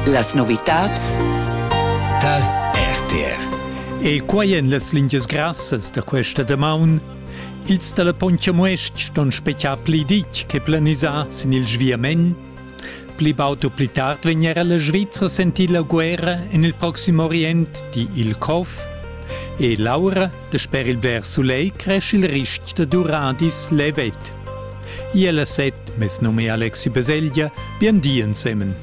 Las novitats dal RTR. E quai en las lingias grassas da questa da maun, ils dalla Pontja Muest ston specia pli dic che planisà sin il sviament. Pli bauto pli tard veniera la Svizra sentì la guerra en il Proximo Orient di il Kof. E Laura, da sper il bler sulei, cresce il risc da duradis levet. Iela set, mes nome Alexi Baselgia, bien dien semen.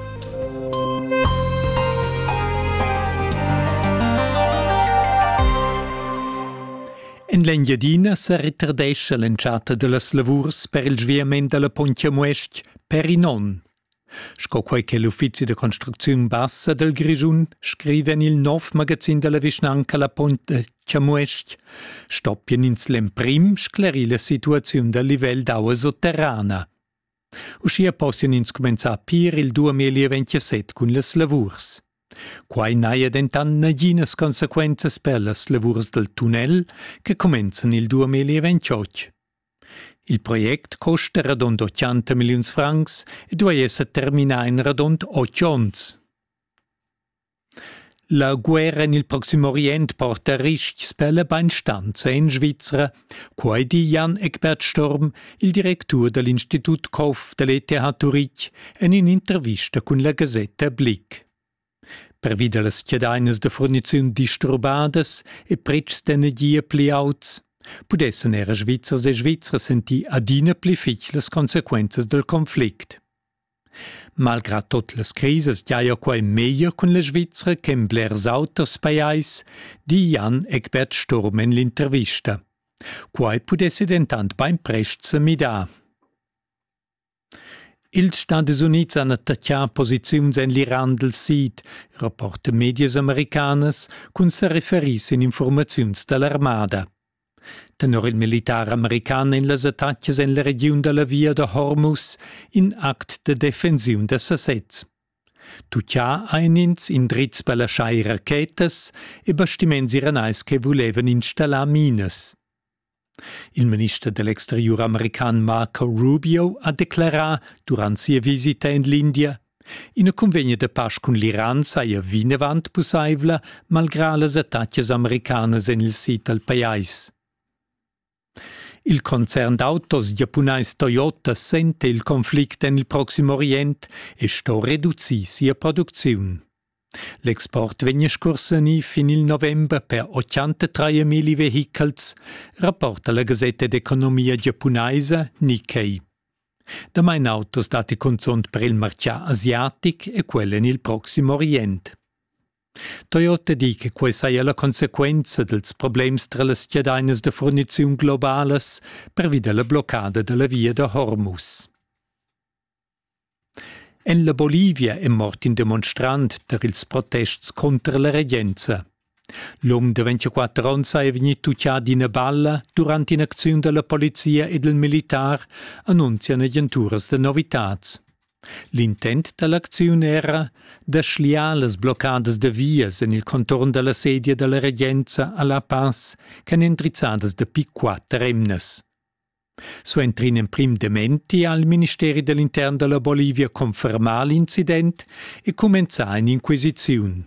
En l'Engiadina se ritardescha l'enciata de las lavurs per il sviament della Pontja Muest per inon. Sco quai che l'Uffizi de Construcziun Bassa del Grischun scrive in il nov magazin della Vischnanca la Pontja Muest, stoppien ins l'emprim scleri la situazione del livell d'aua sotterrana. Uscia possien ins començar pir il 2027 cun las lavurs. Quai naia dentan naginas consequenzas per las lavurs del tunnel che comenzan il 2028. Il project costa radond 80 milions francs e dua esser terminà in radond 8 ons. La guerra nel Proximo Orient porta riscs per la beinstanza in Svizzera, quai di Jan Egbert Storm, il direttur dell'Institut Kof dell'ETH Zurich, en in intervista con la Gazzetta Blick. Per via las chiadainas de forniziun disturbadas e prezs d'energia pli auts, pudessen era Svizzers e Svizras senti adina pli fich las consequenzas del conflict. Malgrad tot las crises giaia quai meglio con la Svizzera che in blers auters paiais, di Jan Egbert Storm in l'intervista. Quai pudesse dentant beim prest midà. Ils Stati Units han attaccià posiziuns en l'Iran del Sid, rapporta medias americanas, cun se referissin informaziuns dall'armada. Tenor il militar american in las attaccias en la regiun de la via de Hormuz in act de defensiun de Sassets. Tutt'a einins in dritz per lasciai rachetas e bastiments iranais che volevan installar mines. Il ministro dell'Exterior american Marco Rubio ha declarà durant sia visita in l'India in a convegno de pace con l'Iran saia vinevant possibla malgrà las attaccias americanas en il sit al pais. Il concern d'autos giapponais Toyota sente il conflict en il Proximo Orient e sto reduzi sia produziun. L'export vegna scorsani fin il novembre per 83.000 vehicles, rapporta la Gazzetta d'Economia giapponaisa Nikkei. Da mein autos dati consont per il marcià asiatic e quelle nel Proximo Orient. Toyota di che quei saia la consequenza dels problems tra las chiadainas de forniziun globales per via la bloccada della via de Hormuz. En la Bolivia è mort in demonstrant per ils protests contra la regenza. L'uom de 24 ans è venuto tucciad in balla durant in acziun della polizia e del militar, annunziano agenturas de novitats. L'intent dell'acziun era da schliar las bloccadas de vias en il contorn della sedia della regenza a La Paz che han intrizzadas de P4 remnes. Suentrin in prim dementi al Ministeri dell'Intern della Bolivia confermà l'incident e començà un'inquisiziun.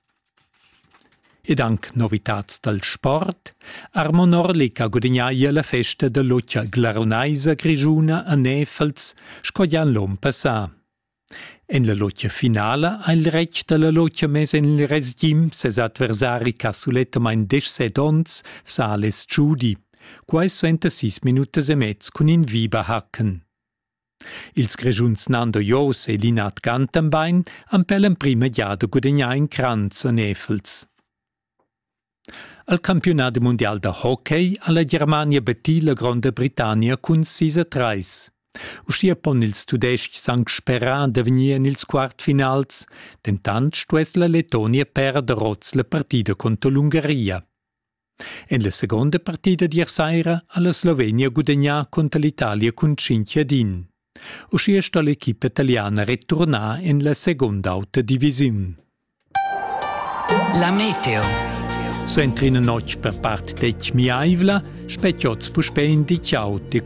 Ed anche novitats dal sport, Armon Orlik ha guadagnaia la festa de l'Occia Glaronaisa Grischuna a Nefels, scoglian l'om passà. En la lotja finala ha il rec de la lotja mes en il resgim ses adversari Casuletta main 17 ons, Sales Giudi. Quai 26 minutas e mezz cun in viba hacken. Ils Grischuns Nando Jos e Linat Gantenbein han per l'emprima giada guadagnà in Kranz a Nefels. Al campionat mondial de hockey alla Germania battì la Grande Britannia cun 6-3. Uscia pon ils tudeschi sang sperà de venir nils quartfinals, dentant stues la Lettonia perde roz la partida contra l'Ungheria. En la seconda partida d'ier saira alla Slovenia guadagnà contra l'Italia con 5-1. Uscia sta l'equipa italiana ritornà en la seconda alta divisiun. La meteo. So entrina noc per part dec miaivla, specchiots puspein di ciaute